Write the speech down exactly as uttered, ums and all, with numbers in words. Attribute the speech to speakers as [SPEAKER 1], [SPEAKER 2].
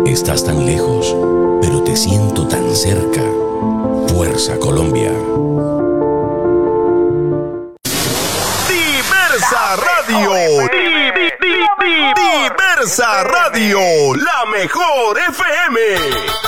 [SPEAKER 1] Estás tan lejos, pero te siento tan cerca. Fuerza Colombia.
[SPEAKER 2] Diversa Radio. Di- di- di- Diversa Radio. La mejor F M.